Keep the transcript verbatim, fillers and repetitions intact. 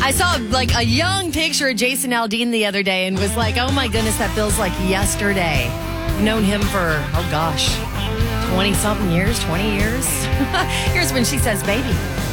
I saw like a young picture of Jason Aldean the other day and was like, oh my goodness, that feels like yesterday. I've known him for, oh gosh, twenty-something years, twenty years. Here's when she says, baby.